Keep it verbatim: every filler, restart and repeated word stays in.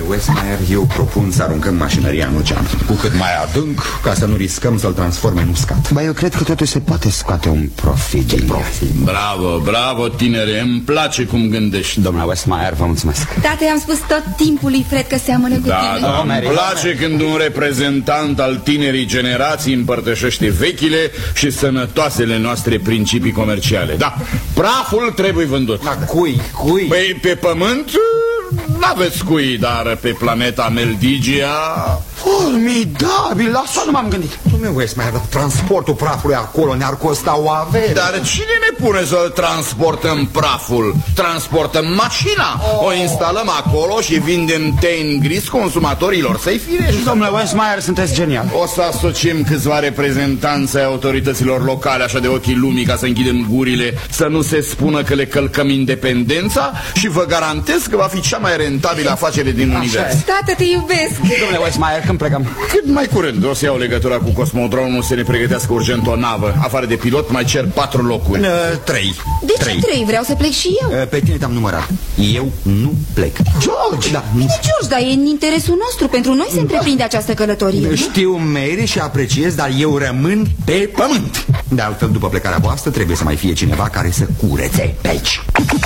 Westmeyer, eu propun să aruncăm mașinăria în ocean, cu cât mai adânc, ca să nu riscăm să-l transforme în uscat. Ba, eu cred că totuși se poate scoate un profit din profit. Bravo, bravo, tinere, îmi place cum gândești. Domnule Westmeyer, vă mulțumesc. Tată, i-am spus tot timpul lui Fred că seamănă cu da, tine. Da, îmi place când un reprezentant al tinerii generații împărtășește vechile și sănătoasele noastre principii comerciale. Da, praful trebuie vândut. Da, cui, cui? Păi, pe pământ n-aveți cui, dar pe planeta Meldigia... Formidabil, la asta nu m-am gândit. Dom'le Westmeyer, transportul prafului acolo ne-ar costa o avere. Dar cine ne pune să transportăm praful? Transportăm mașina, oh. O instalăm acolo și vindem tein gris consumatorilor să-i firești. Domnule Westmeyer, sunteți genial. O să asociem câțiva reprezentanți ai autorităților locale, așa de ochii lumii, ca să închidem gurile, să nu se spună că le călcăm independența și vă garantez că va fi cea mai rentabilă afacere din univers. Tată, te iubesc. Domnule Westmeyer, când plecăm? Cât mai curând. O să iau legătura cu cosmodromul să ne pregătească urgent o navă. Afară de pilot mai cer patru locuri. uh, Trei. De ce trei? trei? Vreau să plec și eu. uh, Pe tine te-am numărat. Eu nu plec. George! Da. Bine, George, dar e în interesul nostru. Pentru noi se întreprinde această călătorie. Știu, Mary, și apreciez, dar eu rămân pe pământ. De altfel, după plecarea voastră, trebuie să mai fie cineva care să curețe pe aici.